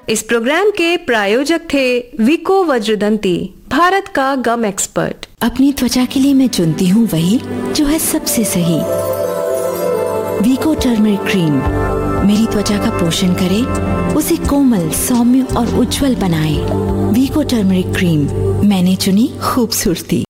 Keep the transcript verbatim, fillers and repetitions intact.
इस प्रोग्राम के प्रायोजक थे विको वज्रदंती, भारत का गम एक्सपर्ट। अपनी त्वचा के लिए मैं चुनती हूँ वही जो है सबसे सही। वीको टर्मरिक क्रीम मेरी त्वचा का पोषण करे, उसे कोमल, सौम्य और उज्जवल बनाए। वीको टर्मरिक क्रीम, मैंने चुनी खूबसूरती।